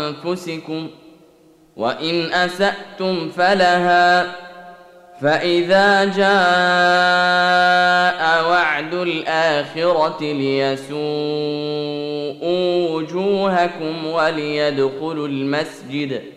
أنفسكم وإن أسأتم فلها فإذا جاء وعد الآخرة ليسوءوا وجوهكم وليدخلوا المسجد